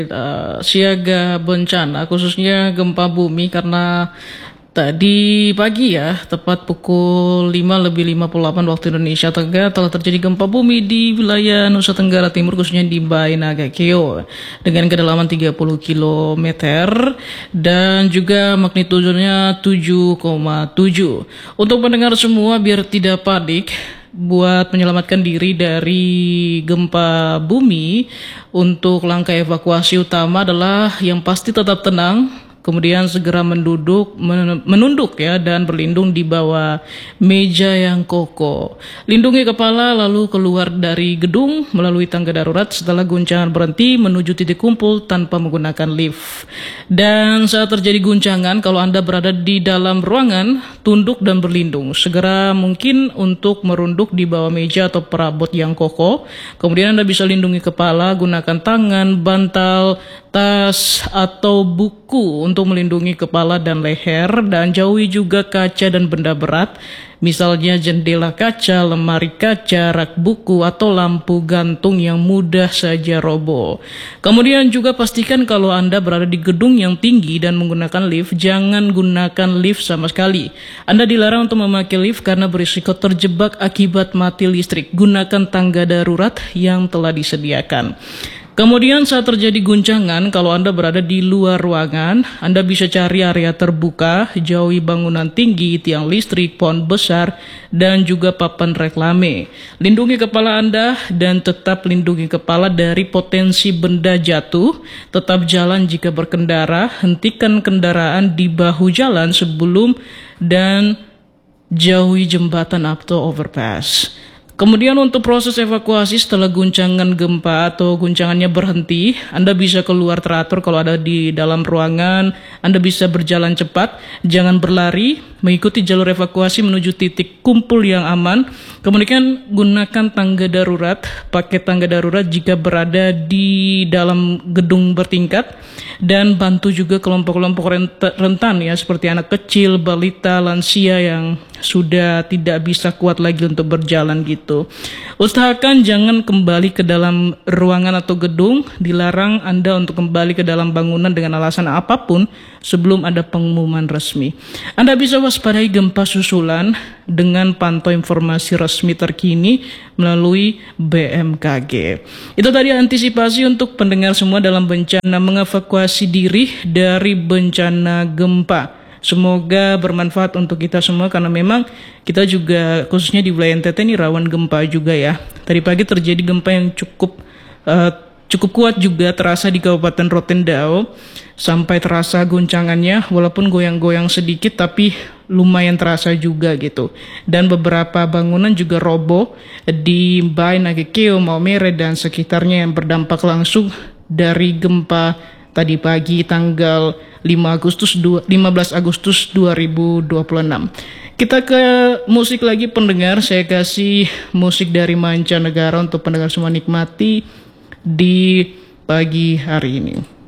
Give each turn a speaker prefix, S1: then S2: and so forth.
S1: siaga bencana khususnya gempa bumi karena tadi pagi ya tepat pukul 5:58 waktu Indonesia Tengah telah terjadi gempa bumi di wilayah Nusa Tenggara Timur khususnya di Bae Naga Keo dengan kedalaman 30 km dan juga magnitudenya 7,7. Untuk pendengar semua biar tidak panik, buat menyelamatkan diri dari gempa bumi, untuk langkah evakuasi utama adalah yang pasti tetap tenang, kemudian segera menunduk ya dan berlindung di bawah meja yang kokoh. Lindungi kepala lalu keluar dari gedung melalui tangga darurat setelah guncangan berhenti menuju titik kumpul tanpa menggunakan lift. Dan saat terjadi guncangan, kalau Anda berada di dalam ruangan, tunduk dan berlindung. Segera mungkin untuk merunduk di bawah meja atau perabot yang kokoh. Kemudian Anda bisa lindungi kepala, gunakan tangan, bantal, tas, atau buku untuk melindungi kepala dan leher, dan jauhi juga kaca dan benda berat, misalnya jendela kaca, lemari kaca, rak buku, atau lampu gantung yang mudah saja roboh. Kemudian juga pastikan kalau Anda berada di gedung yang tinggi dan menggunakan lift, jangan gunakan lift sama sekali. Anda dilarang untuk memakai lift karena berisiko terjebak akibat mati listrik. Gunakan tangga darurat yang telah disediakan. Kemudian saat terjadi guncangan, kalau Anda berada di luar ruangan, Anda bisa cari area terbuka, jauhi bangunan tinggi, tiang listrik, pohon besar, dan juga papan reklame. Lindungi kepala Anda dan tetap lindungi kepala dari potensi benda jatuh. Tetap jalan jika berkendara, hentikan kendaraan di bahu jalan sebelum dan jauhi jembatan atau overpass. Kemudian untuk proses evakuasi setelah guncangan gempa atau guncangannya berhenti, Anda bisa keluar teratur kalau ada di dalam ruangan. Anda bisa berjalan cepat, jangan berlari, mengikuti jalur evakuasi menuju titik kumpul yang aman. Kemudian gunakan tangga darurat, pakai tangga darurat jika berada di dalam gedung bertingkat, dan bantu juga kelompok-kelompok rentan ya, seperti anak kecil, balita, lansia yang sudah tidak bisa kuat lagi untuk berjalan gitu. Usahakan jangan kembali ke dalam ruangan atau gedung. Dilarang Anda untuk kembali ke dalam bangunan dengan alasan apapun sebelum ada pengumuman resmi. Anda bisa waspadai gempa susulan dengan pantau informasi resmi terkini melalui BMKG. Itu tadi antisipasi untuk pendengar semua dalam bencana mengevakuasi diri dari bencana gempa. Semoga bermanfaat untuk kita semua karena memang kita juga khususnya di wilayah NTT ini rawan gempa juga ya. Tadi pagi terjadi gempa yang cukup kuat juga terasa di Kabupaten Rotendao, sampai terasa guncangannya walaupun goyang-goyang sedikit tapi lumayan terasa juga gitu. Dan beberapa bangunan juga roboh di Bae Naga Keo, Maumere dan sekitarnya yang berdampak langsung dari gempa tadi pagi tanggal 15 Agustus 2026. Kita ke musik lagi pendengar, saya kasih musik dari mancanegara untuk pendengar semua nikmati di pagi hari ini.